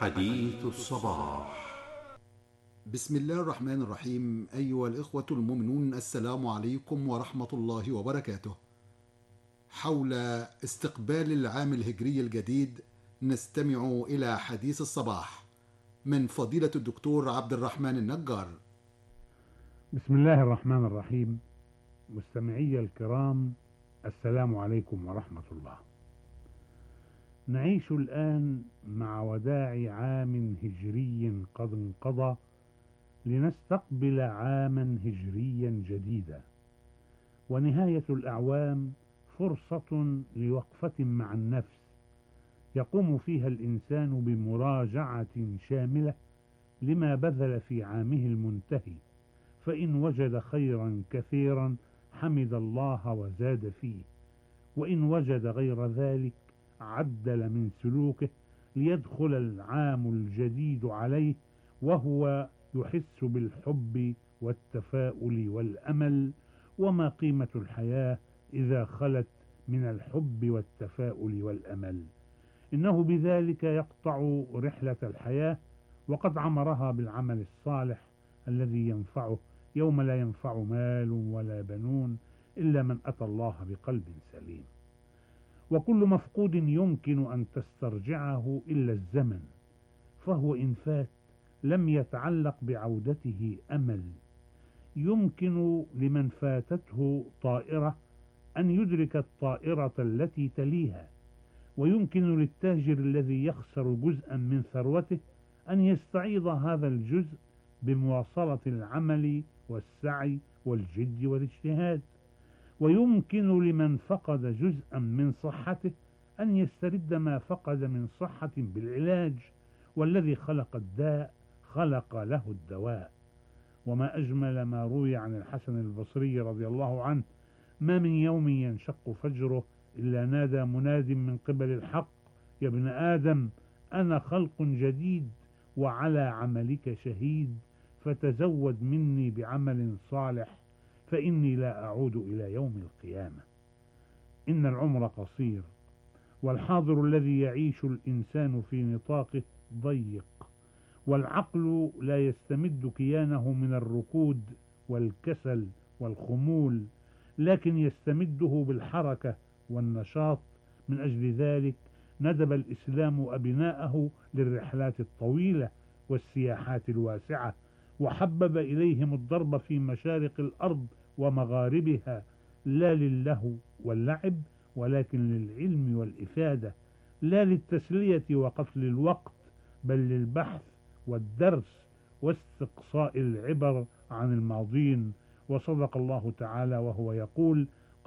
حديث الصباح. بسم الله الرحمن الرحيم. أيها الإخوة المؤمنون، السلام عليكم ورحمة الله وبركاته. حول استقبال العام الهجري الجديد نستمع إلى حديث الصباح من فضيلة الدكتور عبد الرحمن النجار. بسم الله الرحمن الرحيم. مستمعي الكرام، السلام عليكم ورحمة الله. نعيش الآن مع وداع عام هجري قد انقضى لنستقبل عاما هجريا جديدا، ونهاية الأعوام فرصة لوقفة مع النفس يقوم فيها الإنسان بمراجعة شاملة لما بذل في عامه المنتهي، فإن وجد خيرا كثيرا حمد الله وزاد فيه، وإن وجد غير ذلك عدل من سلوكه ليدخل العام الجديد عليه وهو يحس بالحب والتفاؤل والأمل. وما قيمة الحياة إذا خلت من الحب والتفاؤل والأمل؟ إنه بذلك يقطع رحلة الحياة، وقد عمرها بالعمل الصالح الذي ينفعه يوم لا ينفع مال ولا بنون إلا من أتى الله بقلب سليم. وكل مفقود يمكن أن تسترجعه إلا الزمن، فهو إن فات لم يتعلق بعودته أمل. يمكن لمن فاتته طائرة أن يدرك الطائرة التي تليها، ويمكن للتاجر الذي يخسر جزءا من ثروته أن يستعيض هذا الجزء بمواصلة العمل والسعي والجد والاجتهاد. ويمكن لمن فقد جزءا من صحته أن يسترد ما فقد من صحة بالعلاج، والذي خلق الداء خلق له الدواء. وما أجمل ما روي عن الحسن البصري رضي الله عنه: ما من يوم ينشق فجره إلا نادى مناد من قبل الحق: يا ابن آدم، أنا خلق جديد وعلى عملك شهيد، فتزود مني بعمل صالح فإني لا أعود إلى يوم القيامة. إن العمر قصير، والحاضر الذي يعيش الإنسان في نطاقه ضيق، والعقل لا يستمد كيانه من الركود والكسل والخمول، لكن يستمده بالحركة والنشاط. من أجل ذلك ندب الإسلام أبناءه للرحلات الطويلة والسياحات الواسعة، وحبب إليهم الضرب في مشارق الأرض ومغاربها، لا للهو واللعب ولكن للعلم والإفادة، لا للتسلية وقتل الوقت، بل للبحث والدرس واستقصاء العبر عن الماضين. وصدق الله تعالى وهو يقول: